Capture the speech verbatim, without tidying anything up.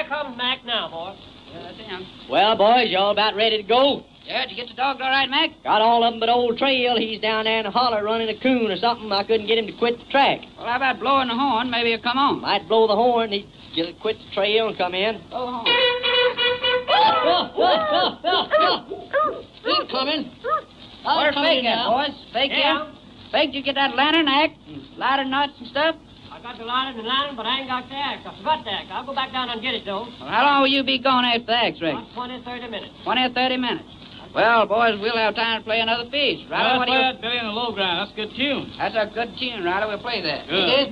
Here comes Mac now, boys. Yeah, that's him. Well, boys, you all about ready to go? Yeah, did you get the dogs all right, Mac? Got all of them but old Trail. He's down there in the holler running a coon or something. I couldn't get him to quit the track. Well, how about blowing the horn? Maybe he'll come on. Might blow the horn. He'd get quit the trail and come in. Blow the horn. Oh, oh, oh, oh, oh. He's coming. Where's Fake at, boys? Fake Yeah. here? Fake, did you get that lantern act and lighter nuts and stuff? I got the line and the line, but I ain't got the axe. I forgot the axe. I'll go back down and get it, though. Well, how long will you be gone after the axe, Rick? About twenty, thirty minutes. Twenty or thirty minutes. Well, boys, we'll have time to play another piece. Riley, Let's what do play you... that Billy in the low ground. That's a good tune. That's a good tune, Riley. We'll play that. Good. It is